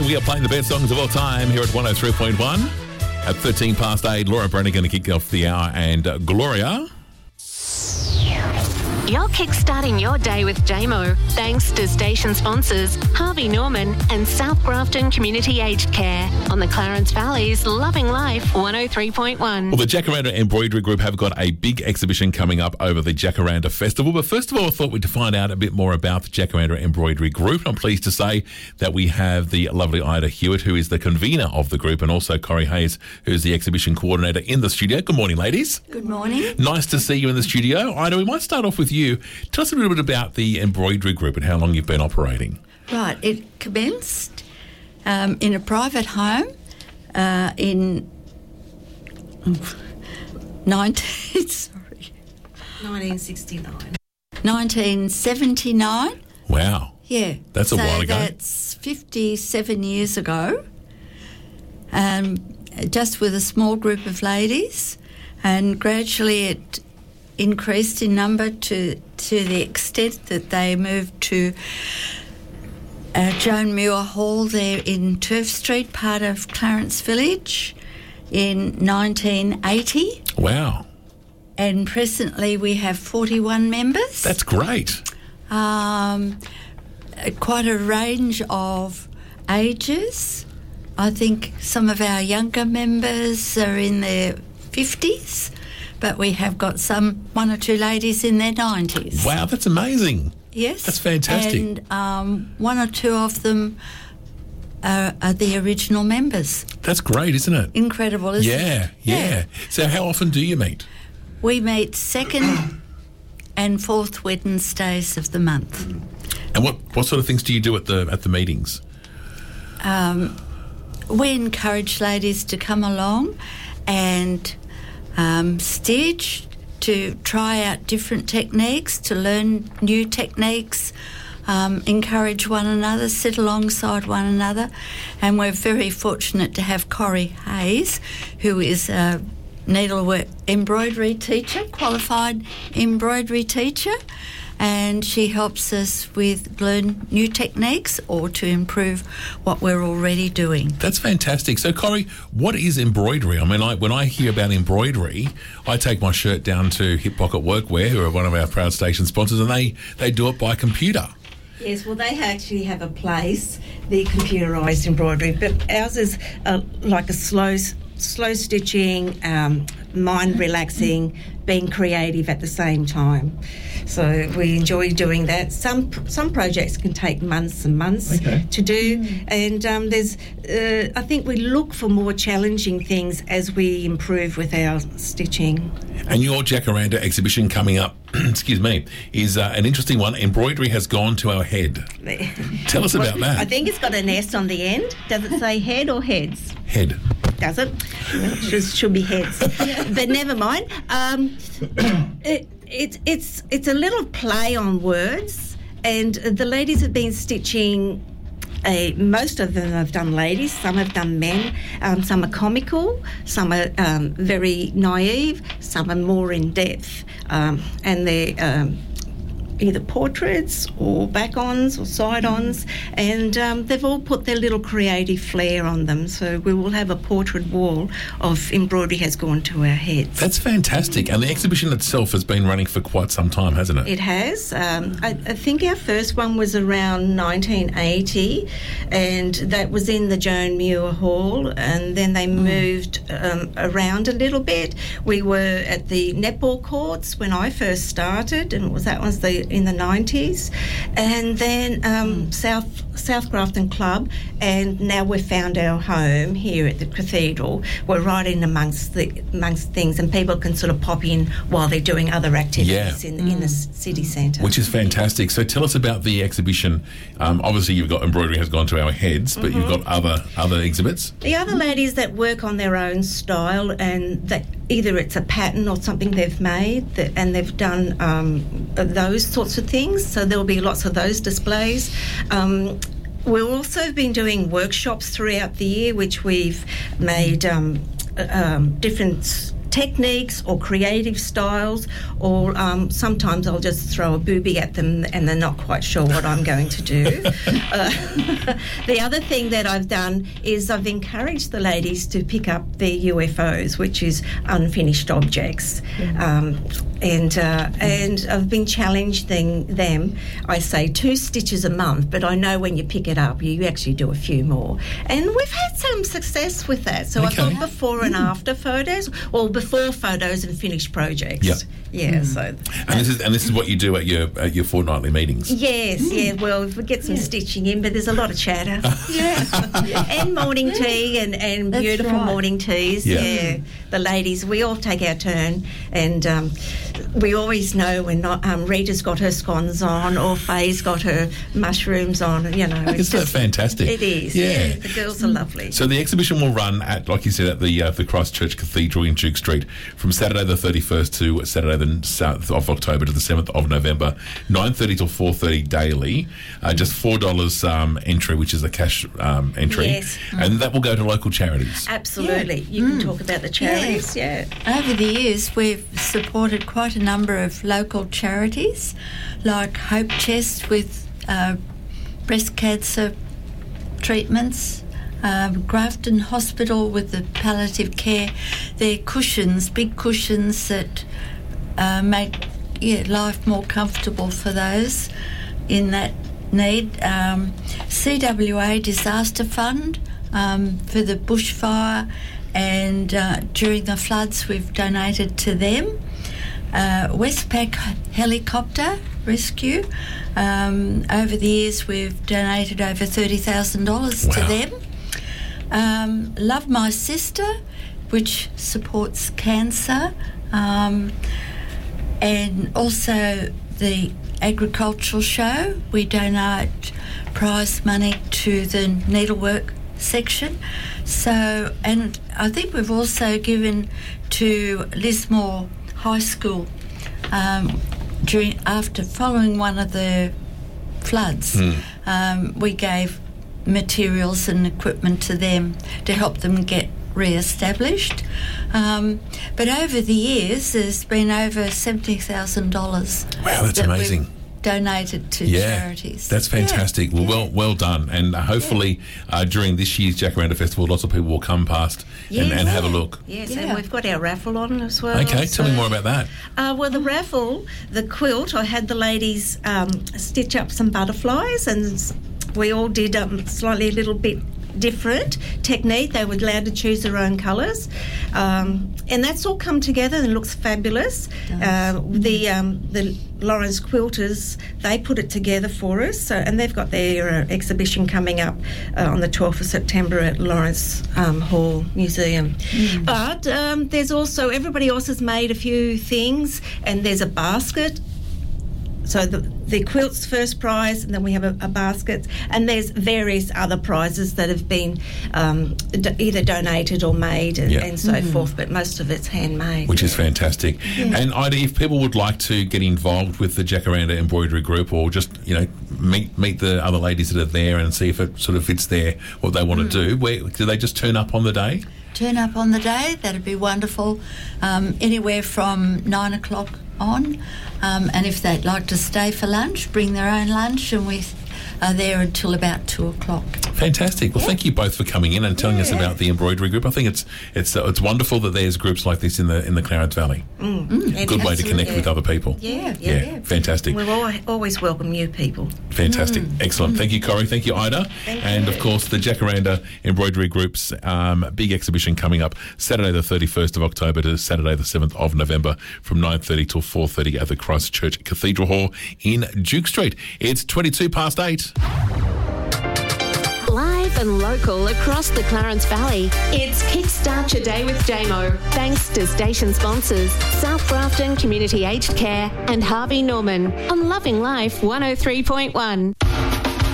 We are playing the best songs of all time here at 103.1. At 13 past 8, Laura Brenner going to kick off the hour, and Gloria. You're kickstarting your day with JMO, thanks to station sponsors Harvey Norman and South Grafton Community Aged Care on the Clarence Valley's Loving Life 103.1. Well, the Jacaranda Embroidery Group have got a big exhibition coming up over the Jacaranda Festival. But first of all, I thought we'd find out a bit more about the Jacaranda Embroidery Group. I'm pleased to say that we have the lovely Ida Hewitt, who is the convener of the group, and also Corrie Hayes, who's the exhibition coordinator in the studio. Good morning, ladies. Good morning. Nice to see you in the studio. Ida, we might start off with you. Tell us a little bit about the Embroidery Group and how long you've been operating. Right, it commenced in a private home in 1979. Wow. Yeah. That's a while ago. That's 57 years ago. Just with a small group of ladies, and gradually it increased in number to the extent that they moved to Joan Muir Hall there in Turf Street, part of Clarence Village, in 1980. Wow. And presently we have 41 members. That's great. Quite a range of ages. I think some of our younger members are in their 50s. But we have got one or two ladies in their 90s. Wow, that's amazing. Yes. That's fantastic. And one or two of them are the original members. That's great, isn't it? Incredible, isn't it? Yeah. So how often do you meet? We meet second and fourth Wednesdays of the month. And what sort of things do you do at the meetings? We encourage ladies to come along and stitch, to try out different techniques, to learn new techniques, encourage one another, sit alongside one another. And we're very fortunate to have Corrie Hayes, who is a needlework embroidery teacher, qualified embroidery teacher, and she helps us with learn new techniques or to improve what we're already doing. That's fantastic. So, Corrie, what is embroidery? I mean, when I hear about embroidery, I take my shirt down to Hip Pocket Workwear, who are one of our proud station sponsors, and they do it by computer. Yes, well, they actually have a place, the computerised embroidery, but ours is like a slow stitching, mind relaxing, being creative at the same time. So we enjoy doing that. Some projects can take months and months to do, and there's I think we look for more challenging things as we improve with our stitching. And your Jacaranda exhibition coming up, excuse me, is an interesting one. Embroidery has gone to our head. Tell us about that. I think it's got an S on the end. Does it say head or heads? Head. Does it? Should be heads. But never mind. It's a little play on words, and the ladies have been stitching. Most of them have done ladies, some have done men, some are comical, some are very naive, some are more in depth, and they're either portraits or back-ons or side-ons, and they've all put their little creative flair on them. So we will have a portrait wall of embroidery has gone to our heads. That's fantastic. And the exhibition itself has been running for quite some time, hasn't it? It has. I think our first one was around 1980, and that was in the Joan Muir Hall, and then they moved around a little bit. We were at the netball courts when I first started, and that was in the 90s, and then South Grafton Club, and now we've found our home here at the Cathedral. We're right in amongst things, and people can sort of pop in while they're doing other activities in the city centre. Which is fantastic. So tell us about the exhibition. Obviously you've got embroidery has gone to our heads, but you've got other exhibits. The other ladies that work on their own style, and that either it's a pattern or something they've made, and they've done those sorts of things. So there will be lots of those displays. We've also been doing workshops throughout the year, which we've made different techniques or creative styles, or sometimes I'll just throw a booby at them and they're not quite sure what I'm going to do. The other thing that I've done is I've encouraged the ladies to pick up their UFOs, which is unfinished objects. And I've been challenging them. I say 2 stitches a month, but I know when you pick it up, you actually do a few more. And we've had some success with that. So Okay. I've got before and after photos, or before photos and finished projects. Yep. Yeah. So. And this is what you do at your fortnightly meetings. Yes, yeah. Well, if we get some stitching in, but there's a lot of chatter. And morning tea and That's beautiful right. morning teas. Yeah. Yeah. The ladies, we all take our turn, and we always know when Rita's got her scones on or Faye's got her mushrooms on. You know, Isn't that fantastic? It is. Yeah. The girls are lovely. So the exhibition will run at, like you said, at the Christchurch Cathedral in Duke Street from Saturday the 31st to Saturday the 7th of October to the 7th of November, 9:30 till 4:30 daily. Just $4 entry, which is a cash entry, Yes. and that will go to local charities. Absolutely. You can talk about the charities. Yeah. Over the years, we've supported quite a number of local charities, like Hope Chest with breast cancer treatments, Grafton Hospital with the palliative care. They're cushions, big cushions that make life more comfortable for those in that need. CWA Disaster Fund for the bushfire, and during the floods we've donated to them. Westpac Helicopter Rescue. Over the years we've donated over $30,000 to Wow. them. Love My Sister, which supports cancer, and also the agricultural show. We donate prize money to the needlework section. So, and I think we've also given to Lismore High School following one of the floods. We gave materials and equipment to them to help them get re-established. But over the years, there's been over $70,000. Wow, that's that amazing. we've donated to charities. That's fantastic. Well done. And hopefully during this year's Jacaranda Festival, lots of people will come past and have a look. Yes, Yeah. and we've got our raffle on as well. Okay, tell me more about that. Well, the raffle, the quilt, I had the ladies stitch up some butterflies, and we all did slightly a little bit different technique. They were allowed to choose their own colours, and that's all come together and looks fabulous. The Lawrence Quilters, they put it together for us, and they've got their exhibition coming up on the 12th of September at Lawrence Hall Museum. But there's also, everybody else has made a few things, and there's a basket. So the quilt's first prize, and then we have a basket, and there's various other prizes that have been either donated or made and so forth, but most of it's handmade. Which is fantastic. And Ida, if people would like to get involved with the Jacaranda Embroidery Group, or just meet the other ladies that are there and see if it sort of fits what they want to do, do they just turn up on the day? Turn up on the day, that'd be wonderful. Anywhere from 9 o'clock on, and if they'd like to stay for lunch, bring their own lunch, and we are there until about 2 o'clock. Fantastic. Well, thank you both for coming in and telling us about the embroidery group. I think it's wonderful that there's groups like this in the Clarence Valley. Good way to connect with other people. Yeah. Fantastic. We'll always welcome new people. Fantastic. Excellent. Thank you, Corrie. Thank you, Ida. And of course, the Jacaranda Embroidery Group's big exhibition coming up Saturday the 31st of October to Saturday the 7th of November from 9:30 till 4:30 at the Christchurch Cathedral Hall in Duke Street. It's 22 past 8. Live and local across the Clarence Valley, it's Kickstart Your Day with JMO. Thanks to station sponsors South Grafton Community Aged Care and Harvey Norman on Loving Life 103.1.